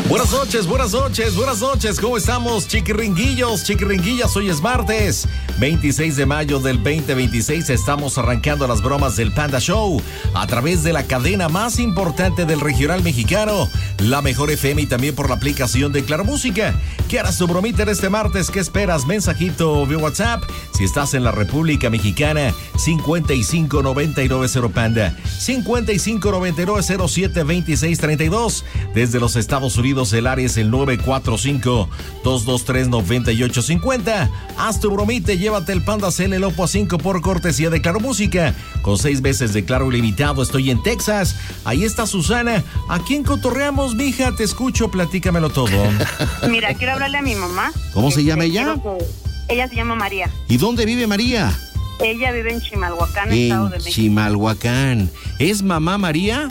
Buenas noches, ¿cómo estamos, chiquiringuillas? Hoy es martes, 26 de mayo del 2026, estamos arrancando las bromas del Panda Show a través de la cadena más importante del regional mexicano, la Mejor FM, y también por la aplicación de Claro Música. ¿Qué harás tu bromita en este martes? ¿Qué esperas? Mensajito vía WhatsApp, si estás en la República Mexicana, 5599 Panda, 5599072632, desde los Estados Unidos el área es el 945-223-9850. Haz tu bromita y llévate el Panda CL Lopo a 5 por cortesía de Claro Música. Con 6 meses de Claro Ilimitado, estoy en Texas. Ahí está Susana. ¿A quién cotorreamos, mija? Te escucho, platícamelo todo. Mira, quiero hablarle a mi mamá. ¿Cómo se llama ella? Ella se llama María. ¿Y dónde vive María? Ella vive en Chimalhuacán, Estado de México. Chimalhuacán. ¿Es mamá María?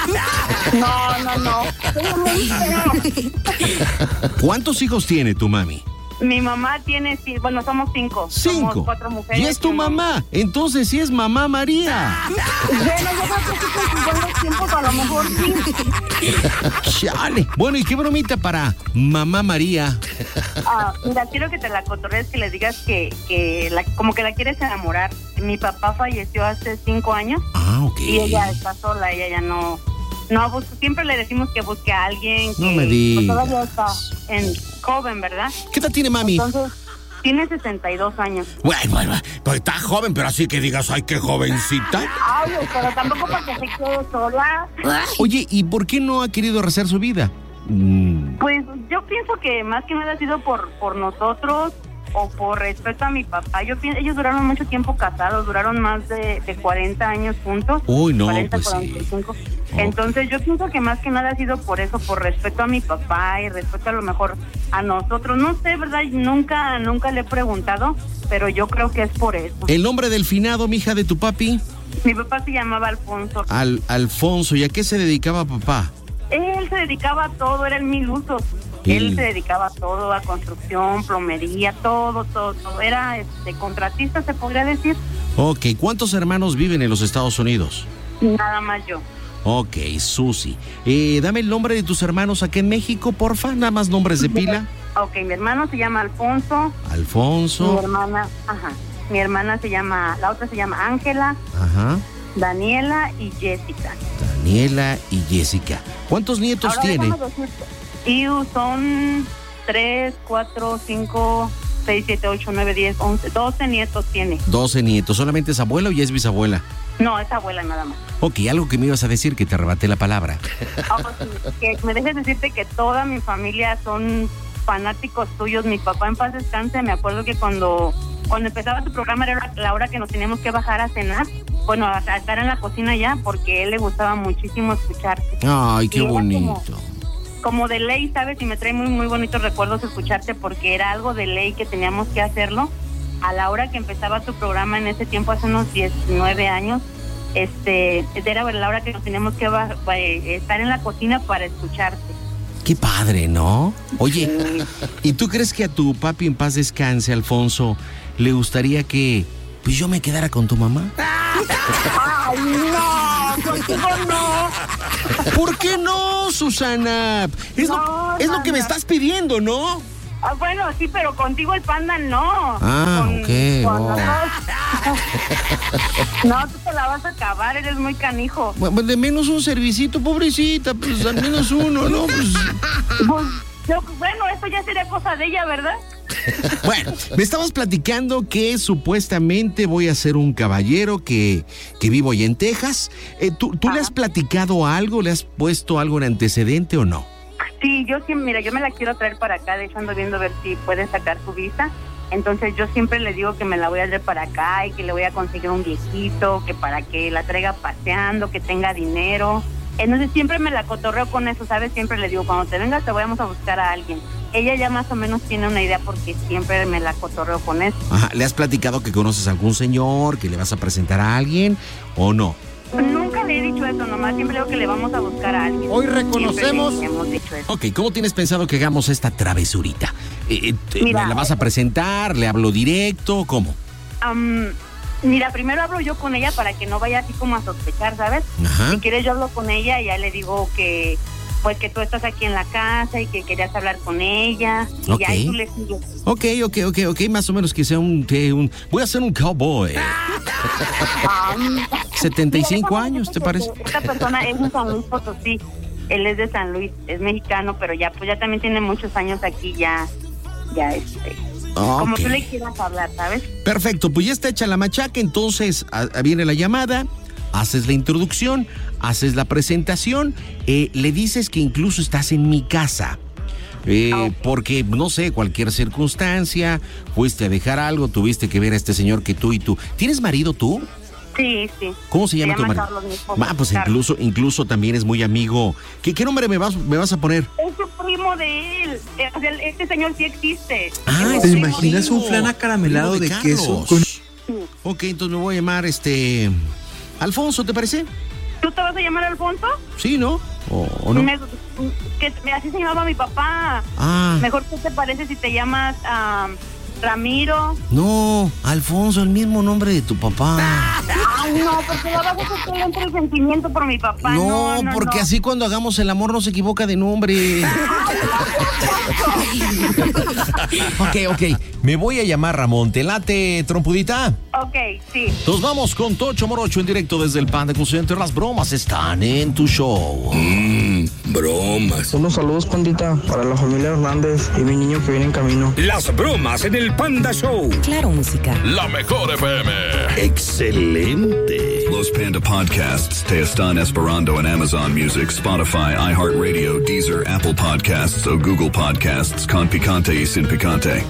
No. ¿Cuántos hijos tiene tu mami? Mi mamá tiene, somos 5. 5. Somos 4 mujeres. ¿Y es tu mamá? Entonces sí es mamá María. Bueno, yo creo que sí coinciden los tiempos, a lo mejor sí. Chale. Bueno, ¿y qué bromita para mamá María? Mira, quiero que te la cotorrees, que le digas como que la quieres enamorar. Mi papá falleció hace 5 años. Ok. Y ella está sola, ella ya no siempre le decimos que busque a alguien que no me digas. Todavía está joven, ¿verdad? ¿Qué edad tiene mami? Entonces, tiene 62 años. Bueno, pues está joven, pero así que digas, ay, qué jovencita. Ay, pero tampoco para que se quede sola. Oye, ¿y por qué no ha querido rehacer su vida? Pues yo pienso que más que nada ha sido por nosotros o por respeto a mi papá. Ellos duraron mucho tiempo casados, duraron más de 40 años juntos. Uy, no, 40, pues 45. Sí. Entonces yo pienso que más que nada ha sido por eso, por respeto a mi papá y respeto a lo mejor a nosotros. No sé, ¿verdad? Nunca le he preguntado, pero yo creo que es por eso. ¿El nombre del finado, mija, de tu papi? Mi papá se llamaba Alfonso. Alfonso, ¿y a qué se dedicaba papá? Él se dedicaba a todo, era el mil usos. Él se dedicaba a todo, a construcción, plomería, todo. Era contratista, se podría decir. Ok, ¿cuántos hermanos viven en los Estados Unidos? Nada más yo. Ok, Susi. Dame el nombre de tus hermanos aquí en México, porfa, nada más nombres de pila. Ok, mi hermano se llama Alfonso. Alfonso. Mi hermana se llama, la otra se llama Ángela. Ajá. Daniela y Jessica. ¿Cuántos nietos tiene? Y son 3, 4, 5, 6, 7, 8, 9, 10, 11, 12 nietos tiene. 12 nietos. ¿Solamente es abuela o ya es bisabuela? No, es abuela nada más. Ok, algo que me ibas a decir, que te arrebaté la palabra. Que me dejes decirte que toda mi familia son fanáticos tuyos. Mi papá, en paz descanse, me acuerdo que cuando empezaba tu programa era la hora que nos teníamos que bajar a cenar. Bueno, a estar en la cocina ya, porque a él le gustaba muchísimo escucharte. Ay, qué bonito. Como de ley, ¿sabes? Y me trae muy, muy bonitos recuerdos escucharte, porque era algo de ley que teníamos que hacerlo. A la hora que empezaba tu programa en ese tiempo, hace unos 19 años, era la hora que nos teníamos que estar en la cocina para escucharte. Qué padre, ¿no? Oye, ¿y tú crees que a tu papi, en paz descanse, Alfonso, le gustaría que pues yo me quedara con tu mamá? ¡Ay, no! ¡Contigo no! ¿Por qué no, Susana? Es lo que me estás pidiendo, ¿no? Bueno, sí, pero contigo el Panda no. Ok. No, tú te la vas a acabar, eres muy canijo. Bueno, de menos un servicito, pobrecita, pues al menos uno, ¿no? Pues... Bueno, eso ya sería cosa de ella, ¿verdad? Bueno, me estabas platicando que supuestamente voy a ser un caballero que vivo allá en Texas. ¿Tú le has platicado algo? ¿Le has puesto algo en antecedente o no? Sí, yo me la quiero traer para acá. De hecho, ando viendo a ver si puede sacar su visa. Entonces yo siempre le digo que me la voy a traer para acá y que le voy a conseguir un viejito, que para que la traiga paseando, que tenga dinero. Entonces siempre me la cotorreo con eso, ¿sabes? Siempre le digo, cuando te vengas te vamos a buscar a alguien. Ella ya más o menos tiene una idea porque siempre me la cotorreo con eso. Ajá, ¿le has platicado que conoces a algún señor, que le vas a presentar a alguien o no? Nunca le he dicho eso, nomás siempre digo que le vamos a buscar a alguien. Hoy reconocemos. Hemos dicho eso. Ok, ¿cómo tienes pensado que hagamos esta travesurita? Mira, ¿Me la vas a presentar? ¿Le hablo directo? ¿Cómo? Mira, primero hablo yo con ella para que no vaya así como a sospechar, ¿sabes? Ajá. Si quieres yo hablo con ella y ya le digo que pues que tú estás aquí en la casa y que querías hablar con ella. Y Ok. ahí tú le sigues. Ok, más o menos que sea un voy a ser un cowboy. 75 años, ¿te parece? Esta persona es de San Luis Potosí. Él es de San Luis, es mexicano, pero ya pues ya también tiene muchos años aquí, ya como Ok. tú le quieras hablar, ¿sabes? Perfecto, pues ya está hecha la machaca, entonces viene la llamada, haces la introducción, haces la presentación, le dices que incluso estás en mi casa. Porque, no sé, cualquier circunstancia, fuiste a dejar algo, tuviste que ver a este señor que tú y tú. ¿Tienes marido tú? Sí. ¿Cómo se llama tu marido? Carlos, mi esposo. Pues Carlos. incluso también es muy amigo. ¿Qué nombre me vas a poner? Es su primo de él. O sea, este señor sí existe. Ah, Es ¿Te su primo imaginas de- un flan acaramelado primo de Carlos. queso con- Ok, entonces me voy a llamar Alfonso, ¿te parece? ¿Tú te vas a llamar Alfonso? Sí, ¿no? ¿O no? Así se llamaba mi papá. Ah, Mejor, ¿qué te parece si te llamas Ramiro? no, Alfonso, el mismo nombre de tu papá. Ay, no, porque la verdad es que le entra el sentimiento por mi papá. No, No, porque no. así cuando hagamos el amor no se equivoca de nombre. Ok. Me voy a llamar Ramón. ¿Te late, trompudita? Ok, sí. Nos vamos con Tocho Morocho en directo desde el Panda Cool Center. Las bromas están en tu show. Bromas. Unos saludos, pandita, para la familia Hernández y mi niño que viene en camino. Las bromas en el Panda Show. Claro, música. La mejor FM. Excelente. Los Panda Podcasts está en Esperanto en Amazon Music, Spotify, iHeartRadio, Deezer, Apple Podcasts o Google Podcasts con picante y sin picante.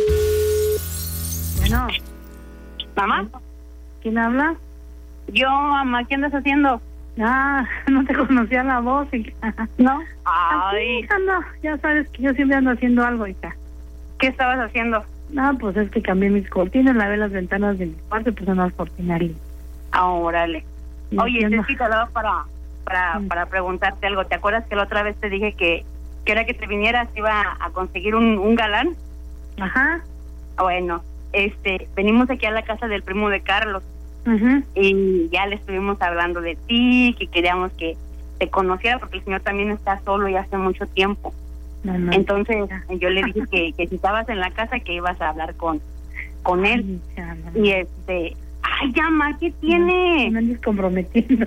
Bueno. ¿Mamá? ¿Quién habla? Yo, mamá, ¿qué andas haciendo? Ah, no te conocía la voz, hija. ¿No? Ay, Ay, hija, no, ya sabes que yo siempre ando haciendo algo, hija. ¿qué estabas haciendo? Ah, pues es que cambié mis cortinas, lavé las ventanas de mi cuarto y puse unas cortinas. Ah, órale. ¿Y Oye, qué te onda? he citado para preguntarte algo. ¿Te acuerdas que la otra vez te dije que era que te vinieras, iba a conseguir un galán? Ajá. Bueno, venimos aquí a la casa del primo de Carlos y ya le estuvimos hablando de ti, que queríamos que te conociera porque el señor también está solo y hace mucho tiempo. No, Entonces yo le dije que si estabas en la casa que ibas a hablar con él. Y ay, llama, ¿qué tiene? No me andes comprometiendo.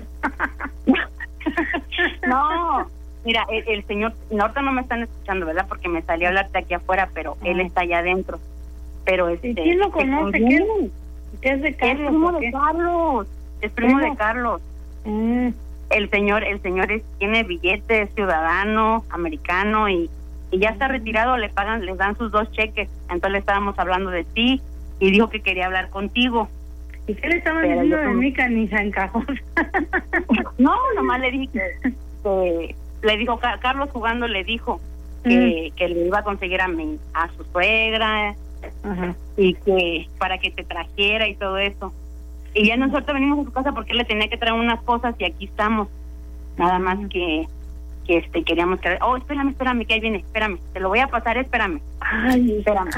No, mira, el señor, ahorita no me están escuchando, ¿verdad? Porque me salió a hablarte aquí afuera, pero él está allá adentro. Pero ¿Y quién lo conoce? ¿Qué es de Carlos? Es primo o de qué? Carlos. Es primo de Carlos. Mm. El señor tiene billete, es ciudadano americano y ya está retirado, les dan sus 2 cheques. Entonces le estábamos hablando de ti y dijo que quería hablar contigo. ¿Y qué le estaban Pero diciendo yo de como- mí, canija en cajón? No, nomás le dije que le dijo Carlos jugando, le dijo que le iba a conseguir a su suegra. Ajá. Y que para que te trajera y todo eso. Y ya nosotros venimos a su casa porque él le tenía que traer unas cosas y aquí estamos. Nada más que queríamos que... Oh, espérame, que ahí viene, espérame. Te lo voy a pasar, espérame. Ay, Espérame.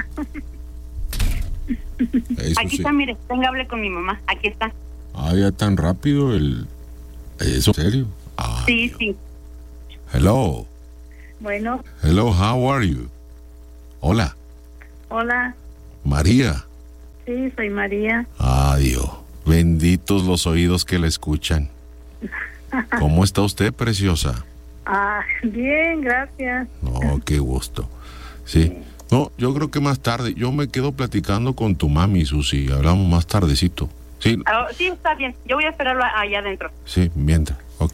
Eso Aquí sí. está, mire, venga, hable con mi mamá. Aquí está. Ah, ya tan rápido ¿Eso en serio? Ah, Sí. hello. bueno, Hello, how are you? Hola, hola. María. Sí, soy María. Adiós. Benditos los oídos que la escuchan. ¿Cómo está usted, preciosa? Ah, bien, gracias. No, qué gusto. Sí. No, yo creo que más tarde. Yo me quedo platicando con tu mami, Susi. Hablamos más tardecito. Sí, Sí, está bien. Yo voy a esperarlo allá adentro. sí, mientras. Ok.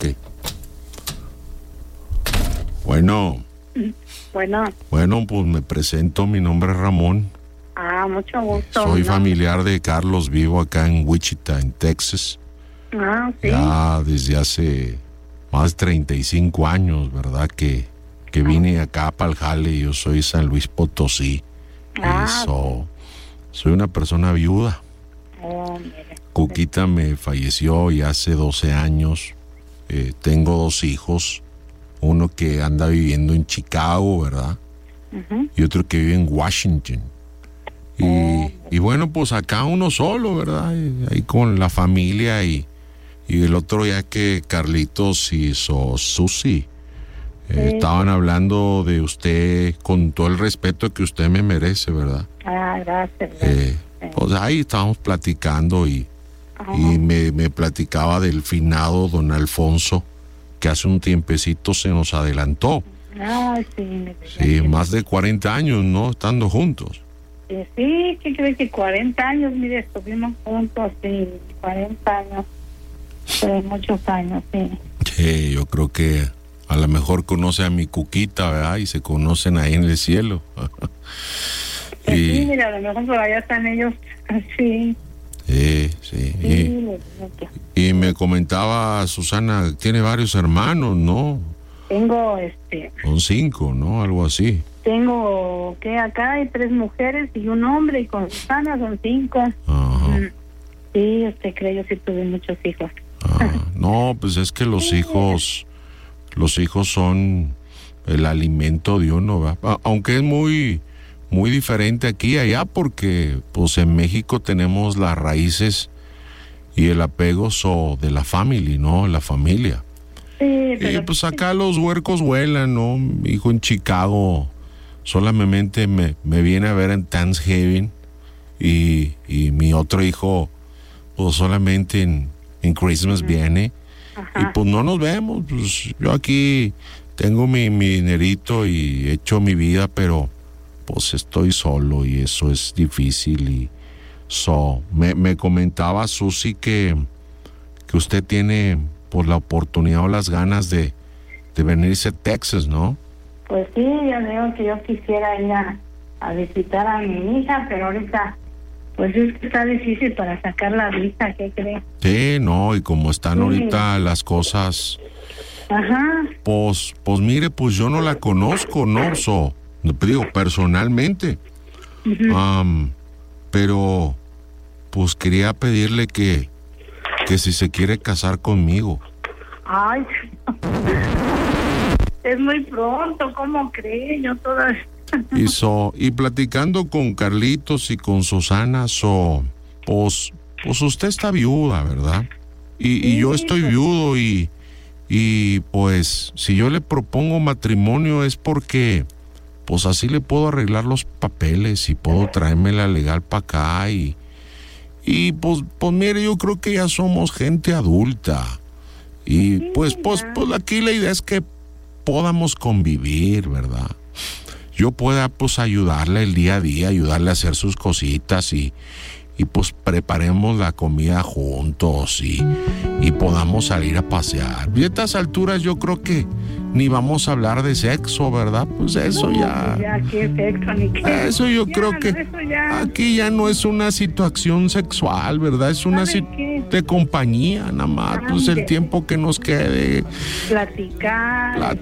Bueno, Bueno, pues me presento. Mi nombre es Ramón. mucho gusto. Soy ¿no? familiar de Carlos. Vivo acá en Wichita, en Texas. Ah, sí. Ya desde hace más de 35 años, ¿verdad? Que vine acá para el jale. Yo soy San Luis Potosí. Soy una persona viuda. Oh, mire. Cuquita me falleció ya hace 12 años. Tengo 2 hijos. Uno que anda viviendo en Chicago, ¿verdad? Y otro que vive en Washington. Y bueno, pues acá uno solo, ¿verdad? Ahí con la familia y el otro ya que Carlitos hizo Susi. Estaban hablando de usted con todo el respeto que usted me merece, ¿verdad? Gracias. Pues ahí estábamos platicando y me platicaba del finado don Alfonso, que hace un tiempecito se nos adelantó. Sí, más de 40 años, ¿no? Estando juntos. Sí, ¿qué crees que 40 años? Mire, estuvimos juntos, sí, 40 años. Muchos años, sí. Sí, yo creo que a lo mejor conoce a mi Cuquita, ¿verdad? Y se conocen ahí en el cielo. Sí, mira, a lo mejor por allá están ellos, sí. Sí. Y me comentaba Susana, tiene varios hermanos, ¿no? Tengo, Son 5, ¿no? Algo así. Tengo, acá hay 3 mujeres y un hombre, y con Susana son 5. Ajá. Sí, creo, yo sí tuve muchos hijos. No, pues es que los hijos son el alimento de uno, ¿verdad? Aunque es muy diferente aquí y allá, porque pues en México tenemos las raíces y el apego de la familia, ¿no? La familia. Sí, pero... Y pues acá los huercos vuelan, ¿no? Mi hijo en Chicago solamente me viene a ver en Thanksgiving y mi otro hijo pues solamente en Christmas viene. Ajá. Y pues no nos vemos, pues yo aquí tengo mi dinerito y he hecho mi vida, pero pues estoy solo y eso es difícil. Y me comentaba Susi que usted tiene pues la oportunidad o las ganas de venirse a Texas, ¿no? Pues sí, ya veo que yo quisiera ir a visitar a mi hija, pero ahorita pues es que está difícil para sacar la visa, ¿qué crees? Sí, no, y como están ahorita las cosas... Ajá. Pues mire, pues yo no la conozco, ¿no? Digo, personalmente. Uh-huh. Pero pues quería pedirle que si se quiere casar conmigo. Ay, es muy pronto, ¿cómo cree? Yo todavía... Y platicando con Carlitos y con Susana, pues usted está viuda, ¿verdad? Y yo estoy viudo y pues si yo le propongo matrimonio es porque pues así le puedo arreglar los papeles y puedo traérmela legal para acá y pues mire, yo creo que ya somos gente adulta y pues aquí la idea es que podamos convivir, ¿verdad? Yo pueda pues ayudarle el día a día, ayudarle a hacer sus cositas y pues preparemos la comida juntos y podamos salir a pasear. Y a estas alturas yo creo que ni vamos a hablar de sexo, ¿verdad? Pues eso ya... Ya, ¿qué sexo? Ni qué. Eso yo creo que aquí ya no es una situación sexual, ¿verdad? Es una de compañía, nada más. Pues el tiempo que nos quede... Platicar.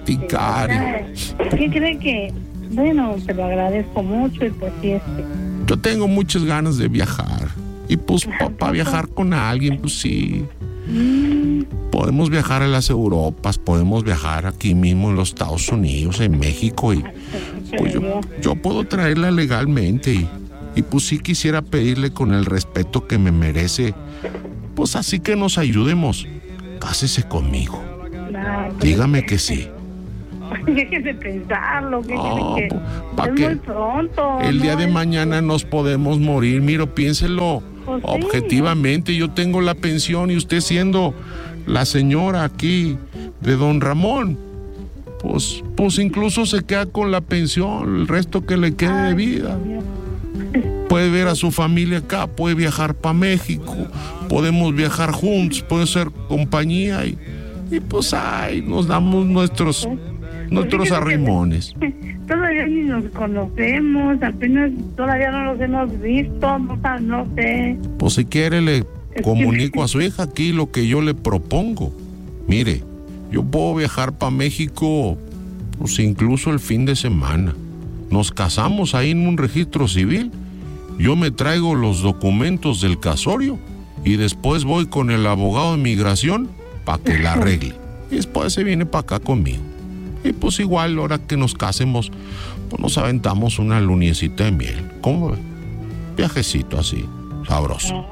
¿Qué cree que...? Bueno, te lo agradezco mucho y pues sí, Yo tengo muchas ganas de viajar. Y pues para viajar con alguien, pues sí. Podemos viajar a las Europas, podemos viajar aquí mismo en los Estados Unidos, en México. Y pues yo puedo traerla legalmente. Y pues sí quisiera pedirle con el respeto que me merece. Pues así que nos ayudemos. Cásese conmigo. Dígame que sí. Déjese pensarlo, es muy pronto. El día de mañana nos podemos morir. Mira, piénselo objetivamente. Yo tengo la pensión y usted siendo la señora aquí de don Ramón, pues incluso se queda con la pensión, el resto que le quede de vida. Puede ver a su familia acá, puede viajar para México, podemos viajar juntos, puede ser compañía y pues nos damos nuestros arrimones. Todavía ni nos conocemos, apenas todavía no los hemos visto, no sé. Pues si quiere le comunico a su hija aquí lo que yo le propongo. Mire, yo puedo viajar para México pues incluso el fin de semana. Nos casamos ahí en un registro civil. Yo me traigo los documentos del casorio y después voy con el abogado de migración para que la arregle. Y después se viene para acá conmigo. Y pues igual, ahora que nos casemos, pues nos aventamos una luniecita de miel. ¿Cómo ve? Viajecito así, sabroso.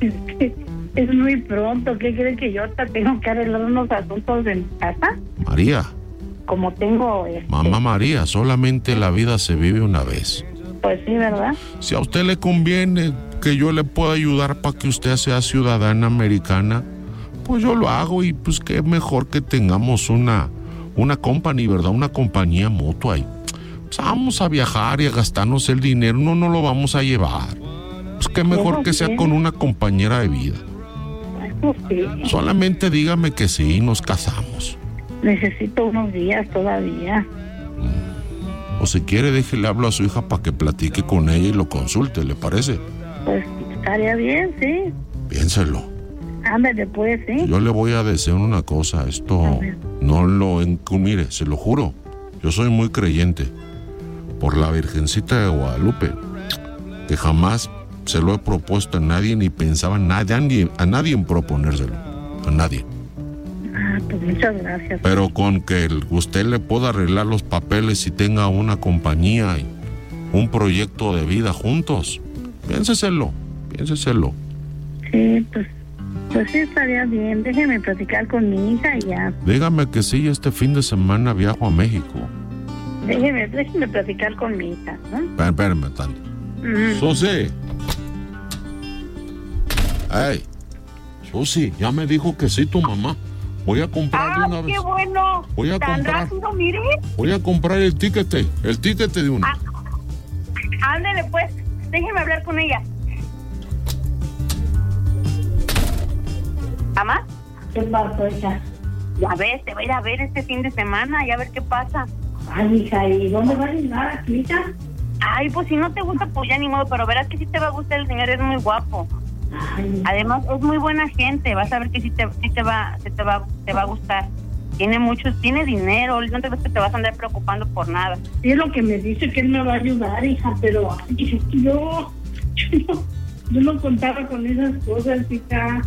Es muy pronto. ¿Qué crees que yo hasta tengo que arreglar unos asuntos de mi casa? María, como tengo... Mamá María, solamente la vida se vive una vez. Pues sí, ¿verdad? Si a usted le conviene que yo le pueda ayudar para que usted sea ciudadana americana, pues yo lo hago y pues qué mejor que tengamos una company, ¿verdad? Una compañía mutua y pues vamos a viajar y a gastarnos el dinero, no lo vamos a llevar. Pues qué mejor que sea con una compañera de vida. Sí. Solamente dígame que sí, nos casamos. Necesito unos días todavía. O si quiere, déjele hablo a su hija para que platique con ella y lo consulte, ¿le parece? Pues estaría bien, sí. Piénselo. Ándale, pues, sí. Yo le voy a decir una cosa, esto no lo... Mire, se lo juro, yo soy muy creyente. Por la Virgencita de Guadalupe, que jamás se lo he propuesto a nadie, ni pensaba a nadie en proponérselo. A nadie. Ah, pues muchas gracias. Pero con que usted le pueda arreglar los papeles y tenga una compañía y un proyecto de vida juntos, piénseselo. Sí, pues sí estaría bien. Déjeme platicar con mi hija y ya. Dígame que sí, este fin de semana viajo a México. Déjeme platicar con mi hija, ¿no? Espérame tanto. Susi. Hey, Susi, ya me dijo que sí tu mamá. Voy a comprar de una vez. ¡Qué bueno! ¿Tan rápido, mire? Voy a comprar el ticket de una. Ándele, pues. Déjeme hablar con ella. ¿Mamá? ¿Qué pasó, hija? Ya ves, te voy a ir a ver este fin de semana y a ver qué pasa. Ay, hija, ¿y dónde vas a llegar aquí, hija? Ay, pues si no te gusta, pues ya ni modo, pero verás que sí te va a gustar, el señor es muy guapo. Ay. Además, es muy buena gente, vas a ver que sí te va a gustar. Tiene dinero, no te ves que te vas a andar preocupando por nada. Sí, es lo que me dice que él me va a ayudar, hija, pero ay, yo no contaba con esas cosas, hija.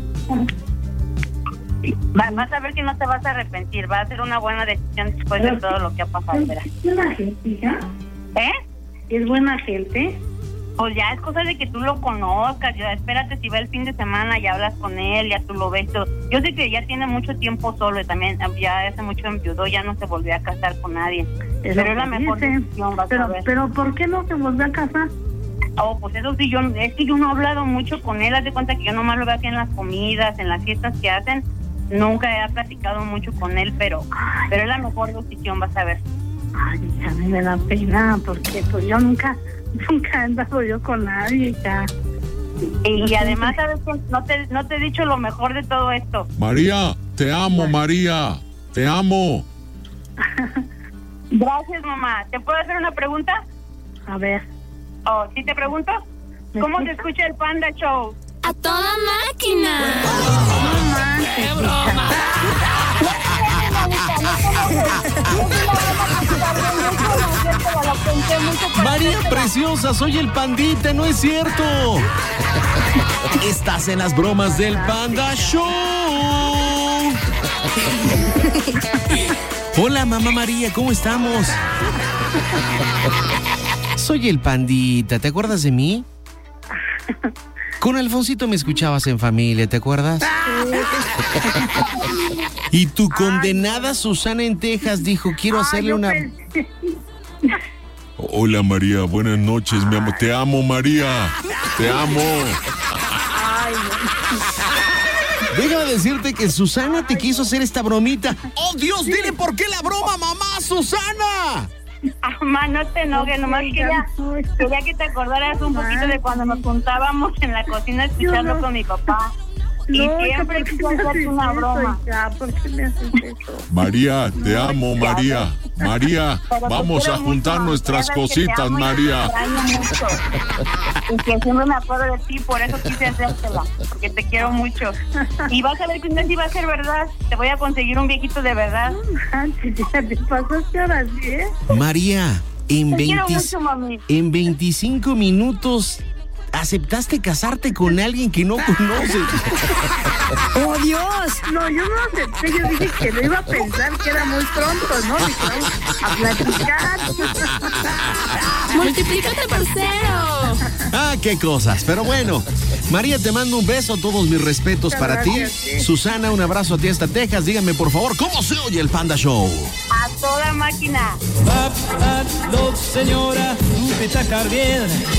Vas a ver que no te vas a arrepentir, va a ser una buena decisión después de todo lo que ha pasado. ¿Verdad? ¿Es buena gente, hija? ¿Es buena gente? Pues ya es cosa de que tú lo conozcas, ya espérate si va el fin de semana y hablas con él, ya tú lo ves todo. Yo sé que ya tiene mucho tiempo solo y también ya hace mucho enviudó, ya no se volvió a casar con nadie. Pero es la mejor decisión, vas a ver. Pero ¿por qué no se volvió a casar? Oh, pues eso sí, es que yo no he hablado mucho con él, haz de cuenta que yo nomás lo veo aquí en las comidas, en las fiestas que hacen. Nunca he platicado mucho con él, pero es la mejor decisión, vas a ver. Ay, hija, me da pena, porque pues yo nunca he andado yo con nadie, ya. Y además, ¿sabes qué? No te he dicho lo mejor de todo esto. María, te amo, María, te amo. Gracias, mamá. ¿Te puedo hacer una pregunta? A ver. Oh, ¿sí te pregunto? ¿Cómo se escucha el Panda Show? ¡A toda máquina! ¡Qué broma! María preciosa, soy el Pandita, no es cierto. Estás en las bromas del Panda Show. Hola, mamá María, ¿cómo estamos? Soy el Pandita, ¿te acuerdas de mí? Con Alfonsito me escuchabas en Familia, ¿te acuerdas? Y tu condenada Susana en Texas dijo, quiero hacerle una... Hola, María, buenas noches, mi amor. Te amo, María. Te amo. Déjame decirte que Susana te quiso hacer esta bromita. ¡Oh, Dios! Dile por qué la broma, mamá, Susana. Mamá, no te enojes, nomás quería que te acordaras un poquito de cuando nos juntábamos en la cocina escuchando con mi papá. Y siempre quise hacerte una broma. ¿Por qué me haces eso? María, te amo, María. María, vamos a juntar nuestras cositas, María. Y que siempre me acuerdo de ti, por eso quise hacértela, porque te quiero mucho. Y vas a ver que un día sí va a ser verdad. Te voy a conseguir un viejito de verdad. ¿Te pasaste ahora sí, María, en 25 minutos aceptaste casarte con alguien que no conoces. ¡Oh, Dios! No, yo no acepté, yo dije que no iba a pensar, que era muy pronto, ¿no? Dije, vamos a platicar. ¡Multiplícate, parcero! Ah, qué cosas, pero bueno. María, te mando un beso, todos mis respetos para ti. Gracias, sí. Susana, un abrazo a ti hasta Texas. Díganme, por favor, ¿cómo se oye el Panda Show? A toda máquina. Señora, me tacar bien.